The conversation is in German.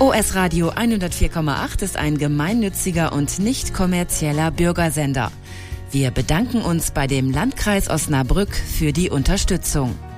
OS Radio 104,8 ist ein gemeinnütziger und nicht kommerzieller Bürgersender. Wir bedanken uns bei dem Landkreis Osnabrück für die Unterstützung.